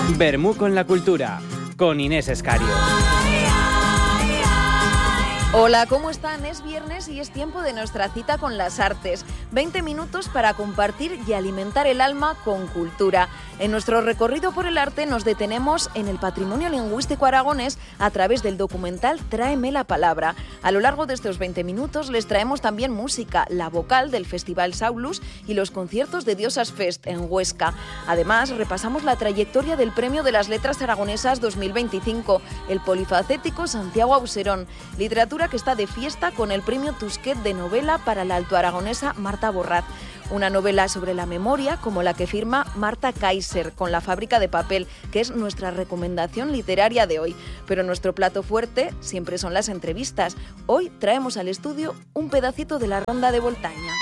Vermú con la cultura, con Inés Escario. Hola, ¿cómo están? Es viernes y es tiempo de nuestra cita con las artes. 20 minutos para compartir y alimentar el alma con cultura. En nuestro recorrido por el arte nos detenemos en el patrimonio lingüístico aragonés a través del documental Tráeme la palabra. A lo largo de estos 20 minutos les traemos también música, la vocal del Festival Saulus y los conciertos de Diosas Fest en Huesca. Además, repasamos la trayectoria del Premio de las Letras Aragonesas 2025, el polifacético Santiago Auserón, literatura que está de fiesta con el Premio Tusquet de novela para la altoaragonesa Marta Borraz. Una novela sobre la memoria como la que firma Marta Kaiser con La fábrica de papel, que es nuestra recomendación literaria de hoy. Pero nuestro plato fuerte siempre son las entrevistas. Hoy traemos al estudio un pedacito de la Ronda de Voltaña.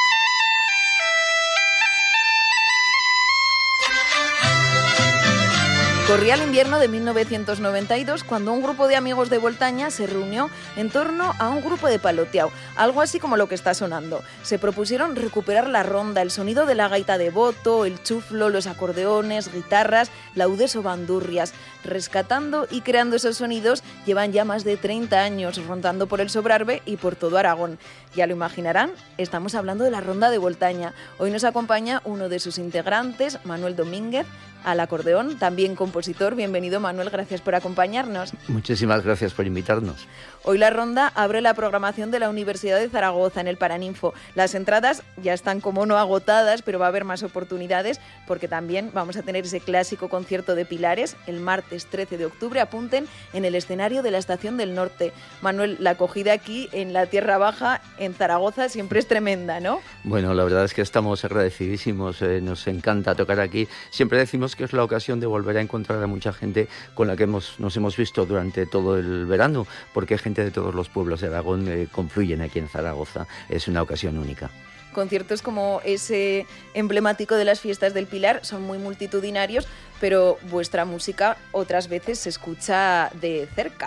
Corría el invierno de 1992 cuando un grupo de amigos de Voltaña se reunió en torno a un grupo de paloteao, algo así como lo que está sonando. Se propusieron recuperar la ronda, el sonido de la gaita de boto, el chuflo, los acordeones, guitarras, laudes o bandurrias. Rescatando y creando esos sonidos llevan ya más de 30 años rondando por el Sobrarbe y por todo Aragón. Ya lo imaginarán, estamos hablando de la Ronda de Voltaña. Hoy nos acompaña uno de sus integrantes, Manuel Domínguez, al acordeón, también compositor. Bienvenido, Manuel, gracias por acompañarnos. Muchísimas gracias por invitarnos. Hoy la ronda abre la programación de la Universidad de Zaragoza en el Paraninfo. Las entradas ya están como no agotadas, pero va a haber más oportunidades porque también vamos a tener ese clásico concierto de Pilares el martes 13 de octubre. Apunten en el escenario de la Estación del Norte. Manuel, la acogida aquí en la Tierra Baja, en Zaragoza, siempre es tremenda, ¿no? Bueno, la verdad es que estamos agradecidísimos, nos encanta tocar aquí. Siempre decimos que es la ocasión de volver a encontrar a mucha gente con la que nos hemos visto durante todo el verano, porque gente de todos los pueblos de Aragón confluyen aquí en Zaragoza. Es una ocasión única. Conciertos como ese emblemático de las fiestas del Pilar son muy multitudinarios, pero vuestra música otras veces se escucha de cerca.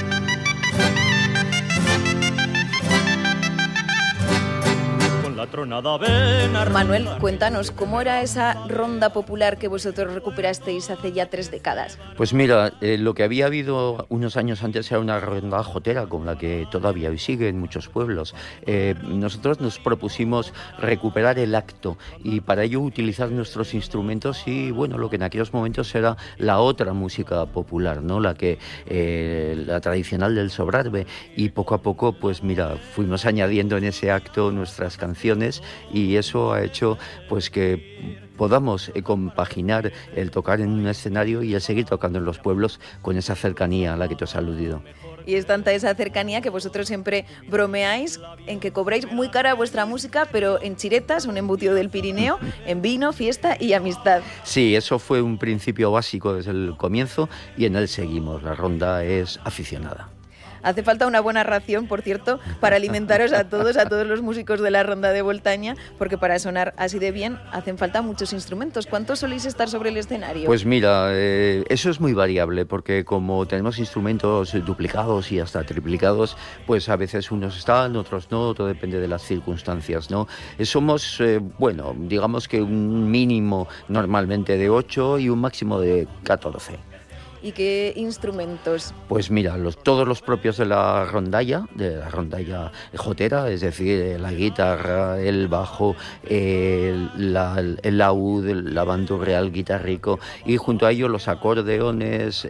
Manuel, cuéntanos, ¿cómo era esa ronda popular que vosotros recuperasteis hace ya 3 décadas? Pues mira, lo que había habido unos años antes era una ronda jotera, como la que todavía hoy sigue en muchos pueblos. Nosotros nos propusimos recuperar el acto y para ello utilizar nuestros instrumentos y, bueno, lo que en aquellos momentos era la otra música popular, ¿no? La tradicional del Sobrarbe, y poco a poco, pues mira, fuimos añadiendo en ese acto nuestras canciones y eso ha hecho pues que podamos compaginar el tocar en un escenario y el seguir tocando en los pueblos con esa cercanía a la que te has aludido. Y es tanta esa cercanía que vosotros siempre bromeáis en que cobráis muy cara vuestra música, pero en chiretas, un embutido del Pirineo, en vino, fiesta y amistad. Sí, eso fue un principio básico desde el comienzo y en él seguimos. La ronda es aficionada. Hace falta una buena ración, por cierto, para alimentaros a todos los músicos de la Ronda de Voltaña, porque para sonar así de bien hacen falta muchos instrumentos. ¿Cuántos soléis estar sobre el escenario? Pues mira, eso es muy variable, porque como tenemos instrumentos duplicados y hasta triplicados, pues a veces unos están, otros no, todo depende de las circunstancias, ¿no? Somos, bueno, digamos que un mínimo normalmente de 8 y un máximo de 14. ¿Y qué instrumentos? Pues mira, todos los propios de la rondalla jotera, es decir, la guitarra, el bajo, el laúd, la bandurria, el guitarrico, y junto a ello los acordeones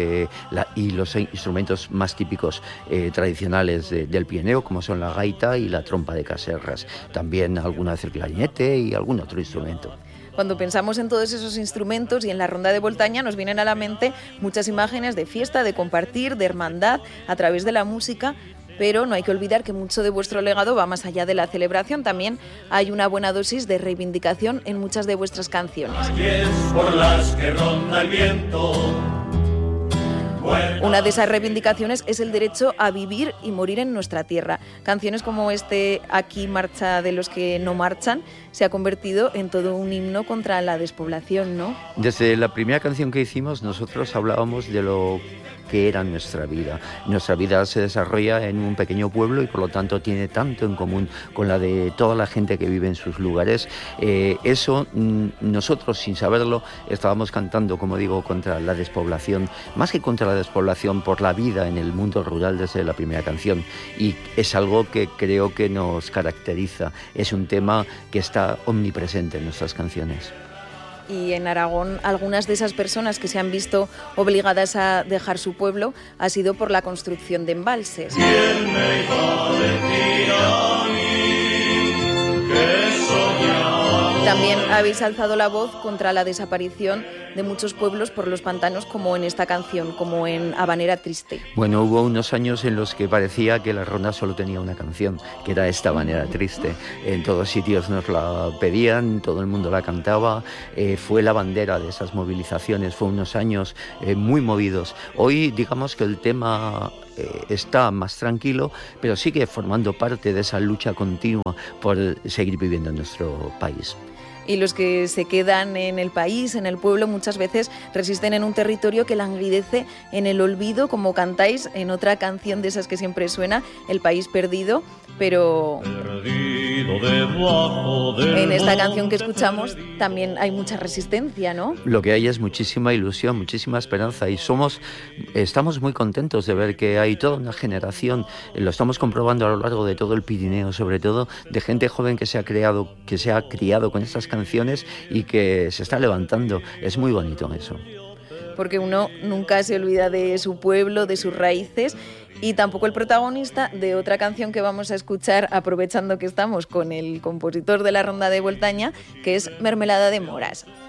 y los instrumentos más típicos tradicionales del Pirineo, como son la gaita y la trompa de caserras. También alguna vez el clarinete y algún otro instrumento. Cuando pensamos en todos esos instrumentos y en la Ronda de Voltaña nos vienen a la mente muchas imágenes de fiesta, de compartir, de hermandad a través de la música, pero no hay que olvidar que mucho de vuestro legado va más allá de la celebración. También hay una buena dosis de reivindicación en muchas de vuestras canciones. Por las que ronda el viento. Una de esas reivindicaciones es el derecho a vivir y morir en nuestra tierra. Canciones como Aquí marcha de los que no marchan se ha convertido en todo un himno contra la despoblación, ¿no? Desde la primera canción que hicimos nosotros hablábamos de lo que era nuestra vida. Nuestra vida se desarrolla en un pequeño pueblo y por lo tanto tiene tanto en común con la de toda la gente que vive en sus lugares. Eso nosotros, sin saberlo, estábamos cantando, como digo, contra la despoblación, más que contra la despoblación, por la vida en el mundo rural desde la primera canción, y es algo que creo que nos caracteriza. Es un tema que está omnipresente en nuestras canciones. Y en Aragón, algunas de esas personas que se han visto obligadas a dejar su pueblo ha sido por la construcción de embalses. ¿Quién me iba a decir a mí que soñaba? También habéis alzado la voz contra la desaparición de muchos pueblos por los pantanos, como en esta canción, como en Habanera Triste. Bueno, hubo unos años en los que parecía que la ronda solo tenía una canción, que era esta Habanera Triste. En todos sitios nos la pedían, todo el mundo la cantaba, fue la bandera de esas movilizaciones, fue unos años muy movidos. Hoy digamos que el tema está más tranquilo, pero sigue formando parte de esa lucha continua por seguir viviendo en nuestro país. Y los que se quedan en el país, en el pueblo, muchas veces resisten en un territorio que languidece en el olvido, como cantáis en otra canción de esas que siempre suena, El País Perdido, pero en esta canción que escuchamos también hay mucha resistencia, ¿no? Lo que hay es muchísima ilusión, muchísima esperanza, y estamos muy contentos de ver que hay toda una generación, lo estamos comprobando a lo largo de todo el Pirineo, sobre todo de gente joven que se ha criado con estas canciones y que se está levantando. Es muy bonito eso. Porque uno nunca se olvida de su pueblo, de sus raíces, y tampoco el protagonista de otra canción que vamos a escuchar, aprovechando que estamos con el compositor de la Ronda de Boltaña, que es Mermelada de Moras.